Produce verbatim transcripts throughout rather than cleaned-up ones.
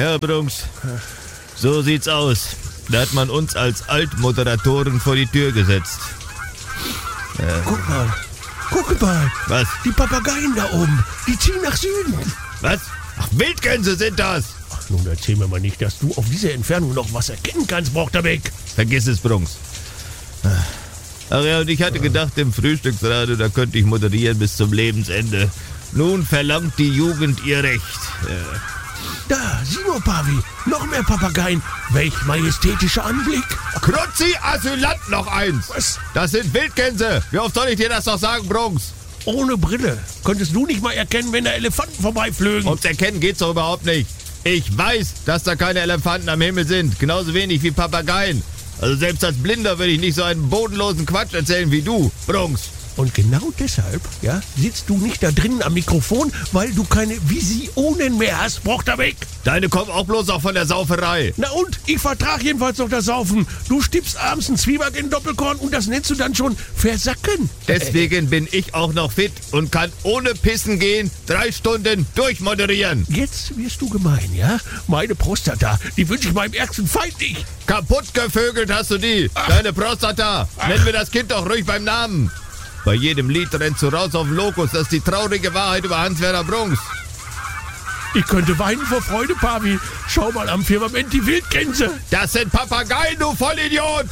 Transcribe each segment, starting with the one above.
Ja, Brunks, so sieht's aus. Da hat man uns als Altmoderatoren vor die Tür gesetzt. Äh. Guck mal, guck mal. Was? Die Papageien da oben, die ziehen nach Süden. Was? Ach, Wildgänse sind das. Ach, nun erzähl mir mal nicht, dass du auf dieser Entfernung noch was erkennen kannst, Brochterbeck. Vergiss es, Brunks. Ach ja, und ich hatte gedacht, im Frühstücksradio, da könnte ich moderieren bis zum Lebensende. Nun verlangt die Jugend ihr Recht. Äh. Da, sieh nur, Pavi, noch mehr Papageien. Welch majestätischer Anblick. Kruzzi, Asylant, noch eins. Was? Das sind Wildgänse. Wie oft soll ich dir das noch sagen, Brunks? Ohne Brille. Könntest du nicht mal erkennen, wenn da Elefanten vorbeiflögen? Ums Erkennen geht's doch überhaupt nicht. Ich weiß, dass da keine Elefanten am Himmel sind. Genauso wenig wie Papageien. Also selbst als Blinder würde ich nicht so einen bodenlosen Quatsch erzählen wie du, Brunks. Und genau deshalb, ja, sitzt du nicht da drinnen am Mikrofon, weil du keine Visionen mehr hast, Brochterbeck. Deine kommen auch bloß auch von der Sauferei. Na und? Ich vertrag jedenfalls noch das Saufen. Du stippst abends einen Zwieback in Doppelkorn und das nennst du dann schon versacken. Deswegen bin ich auch noch fit und kann ohne Pissen gehen drei Stunden durchmoderieren. Jetzt wirst du gemein, ja? Meine Prostata, die wünsche ich meinem ärgsten Feind nicht. Kaputt gevögelt hast du die. Ach. Deine Prostata. Ach. Nennen wir das Kind doch ruhig beim Namen. Bei jedem Lied rennst du raus auf den Lokus. Das ist die traurige Wahrheit über Hans-Werner Brunks. Ich könnte weinen vor Freude, Pavi. Schau mal am Firmament die Wildgänse. Das sind Papageien, du Vollidiot!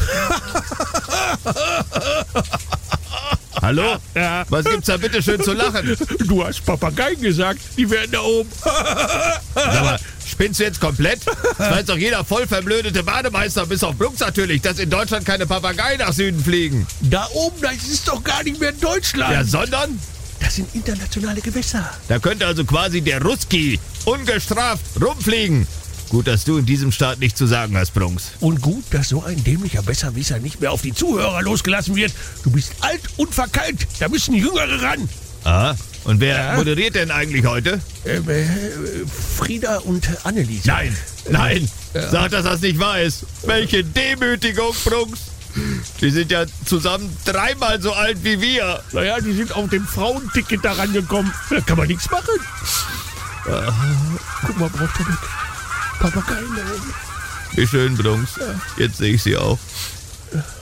Hallo? Ja. Was gibt's da bitte schön zu lachen? Du hast Papageien gesagt, die werden da oben. Sag mal, spinnst du jetzt komplett? Das weiß doch jeder vollverblödete Bademeister, bis auf Brunks natürlich, dass in Deutschland keine Papageien nach Süden fliegen. Da oben, das ist doch gar nicht mehr Deutschland. Ja, sondern? Das sind internationale Gewässer. Da könnte also quasi der Ruski ungestraft rumfliegen. Gut, dass du in diesem Staat nichts zu sagen hast, Brunks. Und gut, dass so ein dämlicher Besserwisser nicht mehr auf die Zuhörer losgelassen wird. Du bist alt und verkalkt. Da müssen Jüngere ran. Ah, und wer ja? moderiert denn eigentlich heute? Ähm, äh, Frieda und Anneliese. Nein, nein, ja. Sag, dass das nicht wahr ist. Welche Demütigung, Brunks. Die sind ja zusammen dreimal so alt wie wir. Naja, die sind auf dem Frauenticket da rangekommen. Da kann man nichts machen. Ja. Guck mal, Brochterbeck. Papageien da oben. Wie schön, Brunks. Ja. Jetzt sehe ich sie auch.